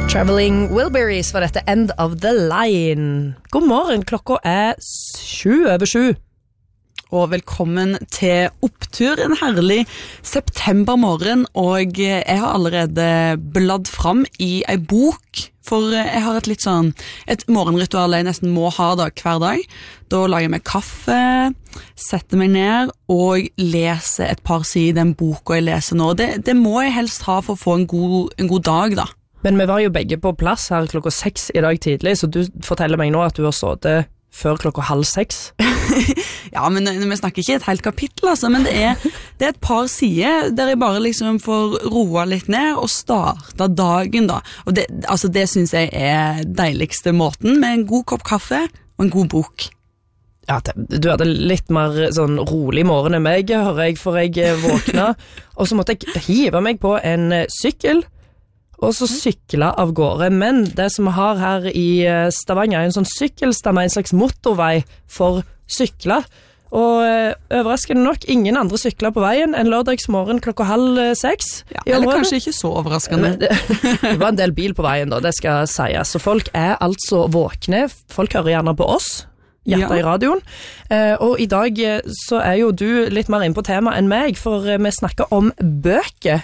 Traveling Wilburys var dette End of the Line. God morgen, klokka 7:07. Og velkommen til opptur, en herlig septembermorgen, og jeg har allerede bladd fram i en bok, for jeg har et morgenritual jeg nesten må ha hver dag. Da lager jeg meg kaffe, setter meg ned og leser et par sider i den boka jeg leser nå. Det må jeg helst ha for å få en god dag da. Men vi var jo begge på plass her klokka 6 i dag tidlig, så du forteller meg nå at du har sittet før klokka 5:30. Ja, men vi snakker ikke et helt kapittel, altså, men det er et par sider der jeg bare liksom får roa litt ned og starte dagen da. Og det synes jeg er deiligste måten, med en god kopp kaffe og en god bok. Ja, du hadde litt mer sånn rolig morgen enn meg, hører jeg, for jeg våkna, og så måtte jeg hive meg på en sykkel, og så sykla av gårde. Men det som vi har her i Stavanger er en sånn sykkelstamme, en slags motorvei for sykler. Og overraskende nok, ingen andre sykler på veien en lørdagsmorgen klokka 5:30. Ja, eller kanskje ikke så overraskende. Det var en del bil på veien da, det skal sies. Så folk er altså våkne, folk hører gjerne på oss, hjertet i radioen. Og i dag så er jo du litt mer inn på tema enn meg, for vi snakker om bøker.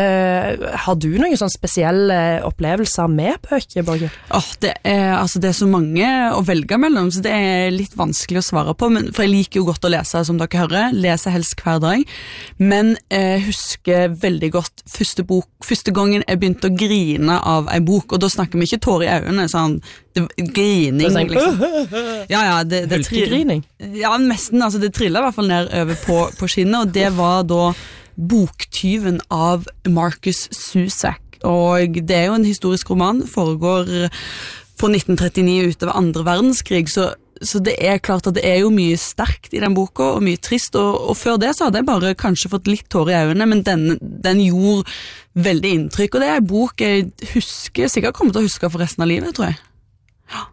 Har du noen sånn spesielle opplevelser med bøker, Borge? Det er så mange å velge mellom, så det er litt vanskelig å svare på, for jeg liker jo godt å lese, som dere hører, leser helst hver dag, men jeg husker veldig godt første gangen jeg begynte å grine av en bok, og da snakker vi ikke tårer i øynene, sånn grining, sånn, liksom. Ja, det hulkegrining? Ja, nesten, det trillet i hvert fall ned over på skinnet, og det var da Boktyven av Marcus Zusak, og det er jo en historisk roman, foregår fra 1939 utover andre verdenskrig, så det er klart at det er jo mye sterkt i den boka, og mye trist, og før det så hadde jeg bare kanskje fått litt tårer i øynene, men den gjorde veldig inntrykk, og det er en bok jeg sikkert kommer til å huske for resten av livet, tror jeg.